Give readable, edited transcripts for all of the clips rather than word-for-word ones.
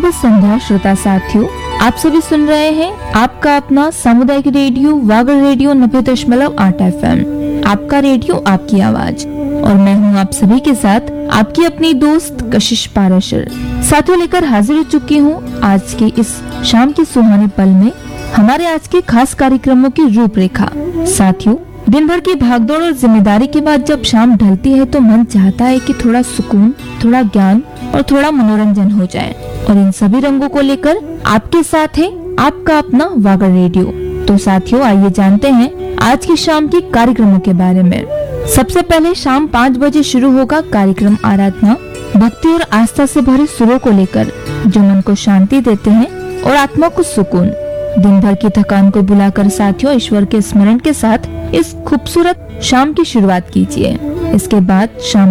शुभ संध्या श्रोता साथियों, आप सभी सुन रहे हैं आपका अपना सामुदायिक रेडियो वागड़ रेडियो 90.8 FM। आपका रेडियो आपकी आवाज, और मैं हूं आप सभी के साथ आपकी अपनी दोस्त कशिश पाराशर। साथियों, लेकर हाजिर हो चुकी हूं आज के इस शाम के सुहाने पल में हमारे आज के खास कार्यक्रमों की रूपरेखा। साथियों, दिन भर की भागदौड़ और जिम्मेदारी के बाद जब शाम ढलती है तो मन चाहता है कि थोड़ा सुकून, थोड़ा ज्ञान और थोड़ा मनोरंजन हो जाए, और इन सभी रंगों को लेकर आपके साथ है आपका अपना वागड़ रेडियो। तो साथियों, आइए जानते हैं आज की शाम के कार्यक्रमों के बारे में। सबसे पहले शाम 5 बजे शुरू होगा कार्यक्रम आराधना, भक्ति और आस्था से भरे सुरों को लेकर, जो मन को शांति देते हैं और आत्मा को सुकून। दिन भर की थकान को बुलाकर साथियों ईश्वर के स्मरण के साथ इस खूबसूरत शाम की शुरुआत कीजिए। इसके बाद शाम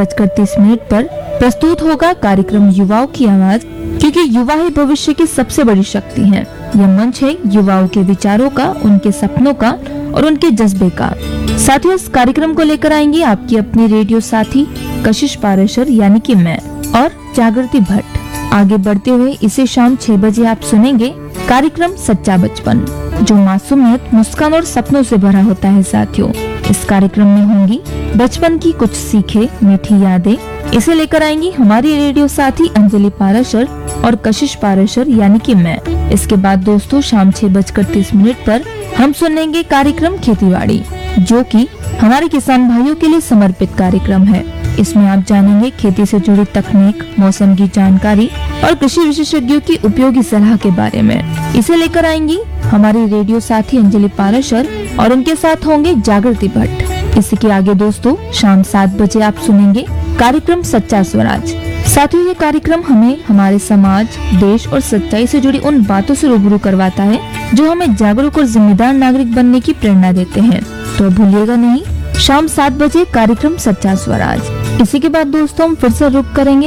5:30 पर प्रस्तुत होगा कार्यक्रम युवाओं की आवाज, क्योंकि युवा ही भविष्य की सबसे बड़ी शक्ति है। यह मंच है युवाओं के विचारों का, उनके सपनों का और उनके जज्बे का। साथियों, इस कार्यक्रम को लेकर आएंगे आपकी अपनी रेडियो साथी कशिश पाराशर यानी कि मैं और जागृति भट्ट। आगे बढ़ते हुए इसे शाम 6 बजे आप सुनेंगे कार्यक्रम सच्चा बचपन, जो मासूमियत, मुस्कान और सपनों से भरा होता है। साथियों, इस कार्यक्रम में होंगी बचपन की कुछ सीखे, मीठी यादें। इसे लेकर आएंगी हमारी रेडियो साथी अंजलि पाराशर और कशिश पाराशर यानी कि मैं। इसके बाद दोस्तों शाम 6:30 पर हम सुनेंगे कार्यक्रम खेतीबाड़ी, जो कि हमारे किसान भाइयों के लिए समर्पित कार्यक्रम है। इसमें आप जानेंगे खेती से जुड़ी तकनीक, मौसम की जानकारी और कृषि विशेषज्ञों की उपयोगी सलाह के बारे में। इसे लेकर आएंगी हमारी रेडियो साथी अंजलि पाराशर और उनके साथ होंगे जागृति भट्ट। इसी के आगे दोस्तों शाम 7 बजे आप सुनेंगे कार्यक्रम सच्चा स्वराज। साथियों, ये कार्यक्रम हमें हमारे समाज, देश और सच्चाई से जुड़ी उन बातों से रूबरू करवाता है जो हमें जागरूक और जिम्मेदार नागरिक बनने की प्रेरणा देते हैं। तो भूलिएगा नहीं, शाम 7 बजे कार्यक्रम सच्चा स्वराज। इसी के बाद दोस्तों हम फिर से रुक करेंगे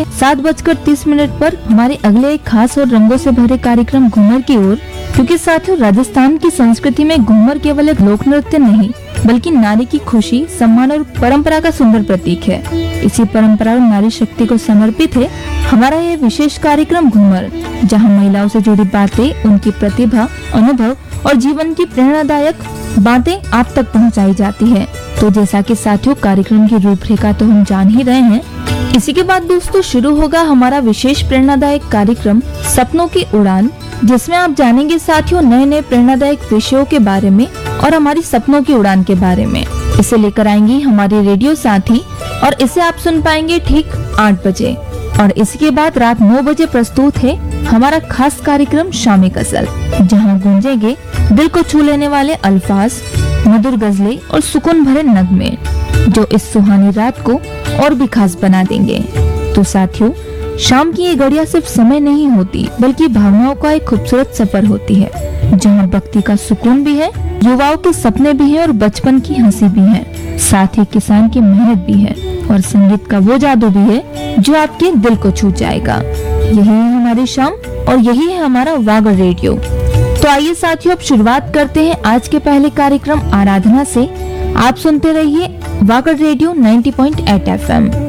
7:30 पर हमारे अगले एक खास और रंगों से भरे कार्यक्रम घूमर की ओर, क्योंकि साथियों राजस्थान की संस्कृति में घूमर केवल एक लोक नृत्य नहीं, बल्कि नारी की खुशी, सम्मान और परंपरा का सुंदर प्रतीक है। इसी परंपरा और नारी शक्ति को समर्पित है हमारा यह विशेष कार्यक्रम घूमर, जहां महिलाओं से जुड़ी बातें, उनकी प्रतिभा, अनुभव और जीवन की प्रेरणादायक बातें आप तक पहुंचाई जाती है। तो जैसा कि साथियों कार्यक्रम की रूपरेखा तो हम जान ही रहे हैं, इसी के बाद दोस्तों शुरू होगा हमारा विशेष प्रेरणादायक कार्यक्रम सपनों की उड़ान, जिसमें आप जानेंगे साथियों नए नए प्रेरणादायक विषयों के बारे में और हमारी सपनों की उड़ान के बारे में। इसे लेकर आएंगी हमारी रेडियो साथी और इसे आप सुन पाएंगे ठीक 8 बजे। और इसके बाद रात 9 बजे प्रस्तुत है हमारा खास कार्यक्रम शामी गजल, जहां गूंजेंगे दिल को छू लेने वाले अल्फाज, मधुर गजलें और सुकून भरे नगमे, जो इस सुहानी रात को और भी खास बना देंगे। तो साथियों, शाम की ये घड़ियां सिर्फ समय नहीं होती, बल्कि भावनाओं का एक खूबसूरत सफर होती है, जहां भक्ति का सुकून भी है, युवाओं के सपने भी हैं और बचपन की हंसी भी है, साथ ही किसान की मेहनत भी है और संगीत का वो जादू भी है जो आपके दिल को छू जाएगा। यही है हमारी शाम और यही है हमारा वागड़ रेडियो। तो आइए साथियों अब शुरुआत करते हैं आज के पहले कार्यक्रम आराधना से। आप सुनते रहिए वागड़ रेडियो 90.8 FM।